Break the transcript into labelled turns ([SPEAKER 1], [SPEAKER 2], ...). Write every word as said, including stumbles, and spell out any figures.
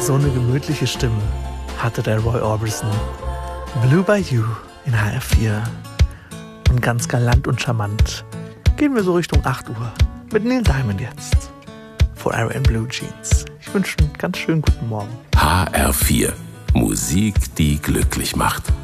[SPEAKER 1] So eine gemütliche Stimme hatte der Roy Orbison. Blue by You in H R vier. Und ganz galant und charmant gehen wir so Richtung acht Uhr mit Neil Diamond jetzt. Forever in Blue Jeans. Ich wünsche einen ganz schönen guten Morgen.
[SPEAKER 2] H R vier. Musik, die glücklich macht.